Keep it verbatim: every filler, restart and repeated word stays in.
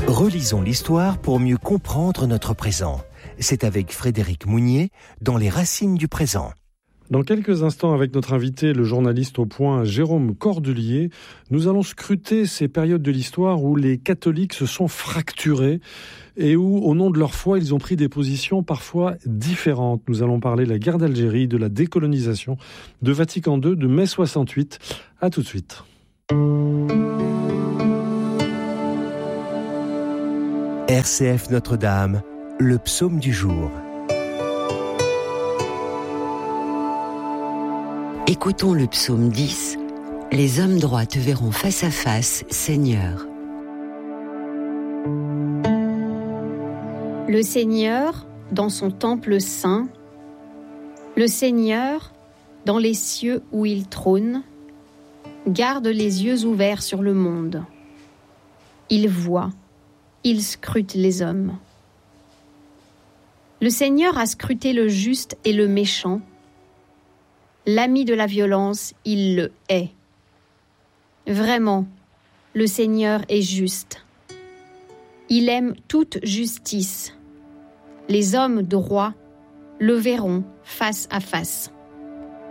Relisons l'histoire pour mieux comprendre notre présent. C'est avec Frédéric Mounier dans Les Racines du présent. Dans quelques instants, avec notre invité, le journaliste au point Jérôme Cordelier, nous allons scruter ces périodes de l'histoire où les catholiques se sont fracturés et où, au nom de leur foi, ils ont pris des positions parfois différentes. Nous allons parler de la guerre d'Algérie, de la décolonisation, de Vatican deux, de mai soixante-huit. À tout de suite. R C F Notre-Dame, le psaume du jour. Écoutons le psaume dix. Les hommes droits te verront face à face, Seigneur. Le Seigneur dans son temple saint, le Seigneur dans les cieux où il trône, garde les yeux ouverts sur le monde. Il voit, il scrute les hommes. Le Seigneur a scruté le juste et le méchant. L'ami de la violence, il le hait. Vraiment, le Seigneur est juste. Il aime toute justice. Les hommes droits le verront face à face.